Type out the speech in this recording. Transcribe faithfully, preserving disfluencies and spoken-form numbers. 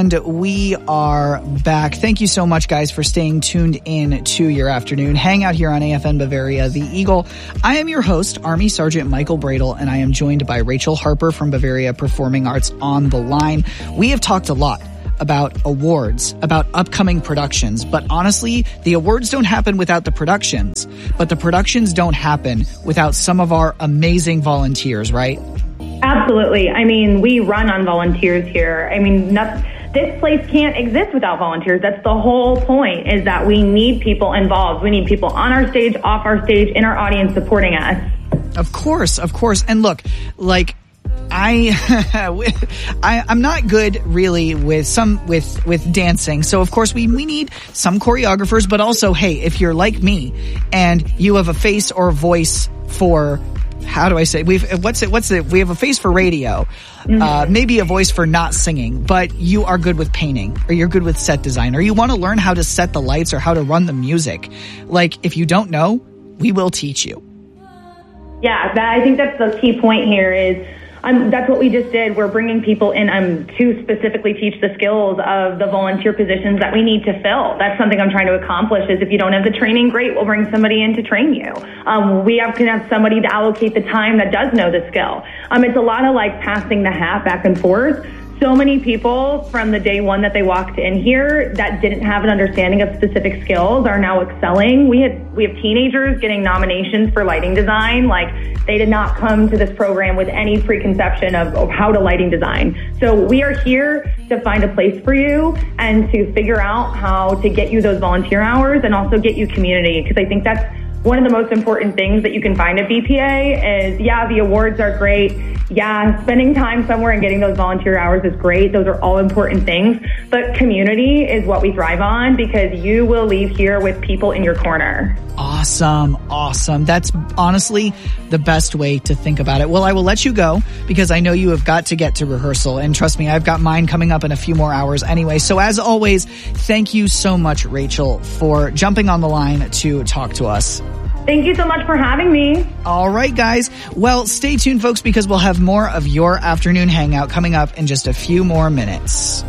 And we are back. Thank you so much, guys, for staying tuned in to your afternoon hangout here on A F N Bavaria, The Eagle. I am your host, Army Sergeant Michael Bradle, and I am joined by Rachel Harper from Bavaria Performing Arts on the line. We have talked a lot about awards, about upcoming productions, but honestly, the awards don't happen without the productions, but the productions don't happen without some of our amazing volunteers, right? Absolutely. I mean, we run on volunteers here. I mean, not, this place can't exist without volunteers. That's the whole point, is that we need people involved. We need people on our stage, off our stage, in our audience supporting us. Of course, of course. And look, like, I, I, I'm not good really with some, with, with dancing. So of course we, we need some choreographers, but also, hey, if you're like me and you have a face or a voice for, how do I say, we've, what's it, what's it, we have a face for radio, mm-hmm. uh, maybe a voice for not singing, but you are good with painting, or you're good with set design, or you want to learn how to set the lights or how to run the music. Like, if you don't know, we will teach you. Yeah, that, I think that's the key point here is, Um, that's what we just did. We're bringing people in um, to specifically teach the skills of the volunteer positions that we need to fill. That's something I'm trying to accomplish, is if you don't have the training, great, we'll bring somebody in to train you. Um, we have, can have somebody to allocate the time that does know the skill. Um, it's a lot of like passing the hat back and forth. So many people from the day one that they walked in here that didn't have an understanding of specific skills are now excelling. We had we have teenagers getting nominations for lighting design. Like, they did not come to this program with any preconception of, of how to lighting design. So we are here to find a place for you and to figure out how to get you those volunteer hours and also get you community, because I think that's one of the most important things that you can find at B P A is, yeah, the awards are great. Yeah, spending time somewhere and getting those volunteer hours is great. Those are all important things. But community is what we thrive on, because you will leave here with people in your corner. Awesome. Awesome. That's honestly the best way to think about it. Well, I will let you go because I know you have got to get to rehearsal. And trust me, I've got mine coming up in a few more hours anyway. So as always, thank you so much, Rachel, for jumping on the line to talk to us. Thank you so much for having me. All right, guys. Well, stay tuned, folks, because we'll have more of your afternoon hangout coming up in just a few more minutes.